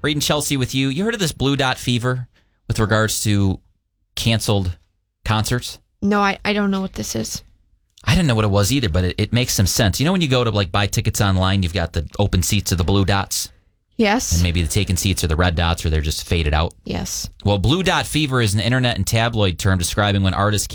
Reading Chelsea with you. You heard of this blue dot fever with regards to canceled concerts? No, I don't know what this is. I didn't know what it was either, but it makes some sense. You know when you go to like buy tickets online, you've got the open seats of the blue dots? Yes. And maybe the taken seats are the red dots or they're just faded out? Yes. Well, blue dot fever is an internet and tabloid term describing when artists